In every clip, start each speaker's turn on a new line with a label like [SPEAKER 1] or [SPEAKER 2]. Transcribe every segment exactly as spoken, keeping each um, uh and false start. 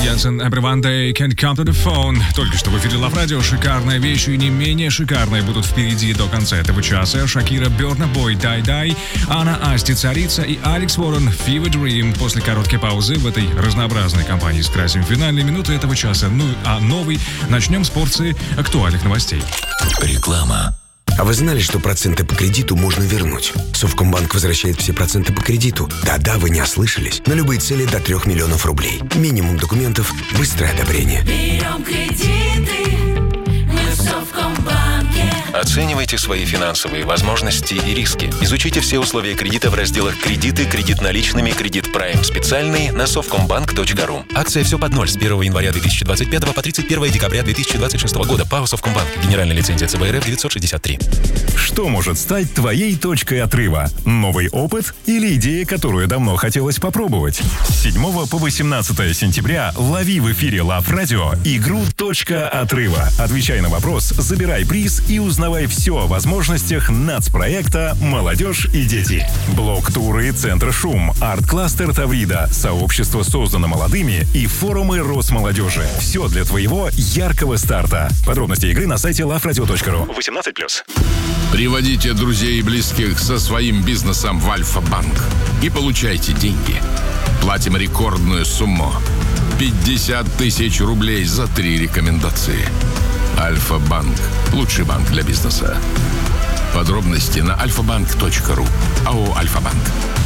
[SPEAKER 1] Jensen, Everyone Day Can't Come to the Phone. Только что в эфире Love Radio. Шикарная вещь и не менее шикарные будут впереди до конца этого часа. Шакира, Burna Boy, Die Die, Анна Асти, Царица и Алекс Уоррен, Fever Dream. После короткой паузы в этой разнообразной компании скрасим финальные минуты этого часа. Ну а новый начнем с порции актуальных новостей.
[SPEAKER 2] Реклама. А вы знали, что проценты по кредиту можно вернуть? Совкомбанк возвращает все проценты по кредиту. Да-да, вы не ослышались. На любые цели до трех миллионов рублей. Минимум документов, быстрое одобрение.
[SPEAKER 3] Берем кредиты, мы в Совкомбанке.
[SPEAKER 4] Оценивайте свои финансовые возможности и риски. Изучите все условия кредита в разделах «Кредиты», «Кредит наличными», «Кредит Прайм специальный» на совкомбанк точка ру. Акция «Все под ноль» с первого января две тысячи двадцать пятого по тридцать первое декабря две тысячи двадцать шестого года. ПАО «Совкомбанк». Генеральная лицензия ЦБ РФ девятьсот шестьдесят три.
[SPEAKER 5] Что может стать твоей точкой отрыва? Новый опыт или идея, которую давно хотелось попробовать? С седьмого по восемнадцатое сентября лови в эфире Love Radio игру «Точка отрыва». Отвечай на вопрос, забирай приз и узнавай все о возможностях нацпроекта «Молодежь и дети». Блок-туры Центра Шум, арт-кластер Таврида, сообщество создано молодыми и форумы Росмолодежи. Все для твоего яркого старта. Подробности игры на сайте лав радио точка ру.
[SPEAKER 6] восемнадцать плюс.
[SPEAKER 7] Приводите друзей и близких со своим бизнесом в Альфа-банк и получайте деньги. Платим рекордную сумму – пятьдесят тысяч рублей за три рекомендации. Альфа-банк – лучший банк для бизнеса. Подробности на альфа банк точка ру. АО «Альфа-банк».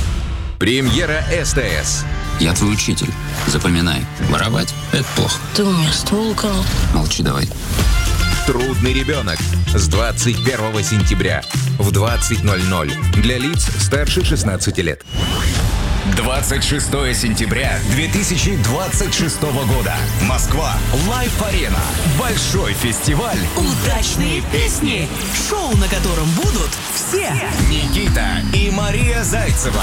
[SPEAKER 8] Премьера СТС.
[SPEAKER 9] Я твой учитель. Запоминай. Воровать – это плохо.
[SPEAKER 3] Ты у меня ствол украл.
[SPEAKER 9] Молчи давай.
[SPEAKER 8] Трудный ребенок. С двадцать первого сентября в двадцать ноль ноль для лиц старше шестнадцати лет. двадцать шестого сентября две тысячи двадцать шестого года. Москва. Лайф-арена. Большой фестиваль.
[SPEAKER 10] Удачные песни. Шоу, на котором будут все.
[SPEAKER 8] Никита и Мария Зайцева.